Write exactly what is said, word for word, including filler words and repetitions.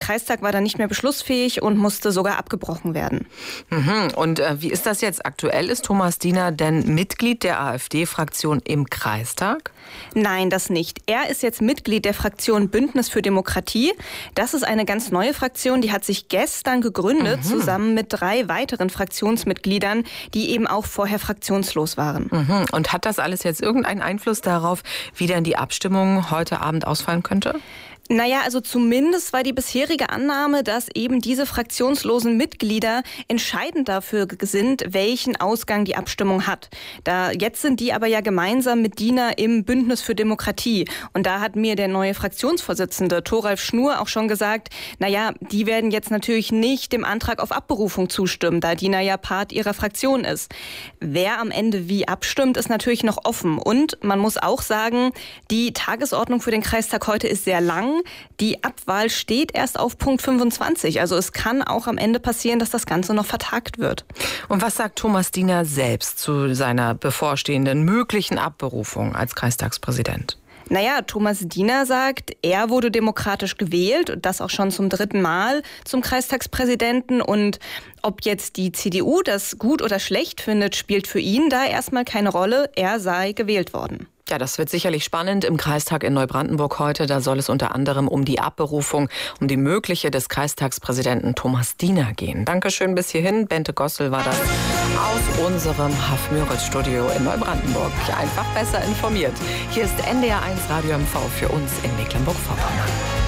Kreistag war dann nicht mehr beschlussfähig und musste sogar abgebrochen werden. Mhm. Und äh, wie ist das jetzt aktuell? Ist Thomas Diener denn Mitglied der AfD-Fraktion im Kreistag? Nein, das nicht. Er ist jetzt Mitglied der Fraktion Bündnis für Demokratie. Das ist eine ganz neue Fraktion, die hat sich gestern gegründet, mhm. zusammen mit drei weiteren Fraktionsmitgliedern, die eben auch vorher fraktionslos waren. Mhm. Und hat das alles jetzt irgendeinen Einfluss darauf, wie denn die Abstimmung heute Abend ausfallen könnte? Naja, also zumindest war die bisherige Annahme, dass eben diese fraktionslosen Mitglieder entscheidend dafür sind, welchen Ausgang die Abstimmung hat. Da, jetzt sind die aber ja gemeinsam mit Diener im Bündnis für Demokratie. Und da hat mir der neue Fraktionsvorsitzende Thoralf Schnur auch schon gesagt, naja, die werden jetzt natürlich nicht dem Antrag auf Abberufung zustimmen, da Diener ja Part ihrer Fraktion ist. Wer am Ende wie abstimmt, ist natürlich noch offen. Und man muss auch sagen, die Tagesordnung für den Kreistag heute ist sehr lang. Die Abwahl steht erst auf Punkt fünfundzwanzig. Also es kann auch am Ende passieren, dass das Ganze noch vertagt wird. Und was sagt Thomas Diener selbst zu seiner bevorstehenden möglichen Abberufung als Kreistagspräsident? Naja, Thomas Diener sagt, er wurde demokratisch gewählt und das auch schon zum dritten Mal zum Kreistagspräsidenten. Und ob jetzt die C D U das gut oder schlecht findet, spielt für ihn da erstmal keine Rolle. Er sei gewählt worden. Ja, das wird sicherlich spannend im Kreistag in Neubrandenburg heute. Da soll es unter anderem um die Abberufung, um die mögliche des Kreistagspräsidenten Thomas Diener gehen. Dankeschön bis hierhin. Bente Gossel war das aus unserem Haf-Müritz-Studio in Neubrandenburg. Einfach besser informiert. Hier ist N D R eins Radio M V für uns in Mecklenburg-Vorpommern.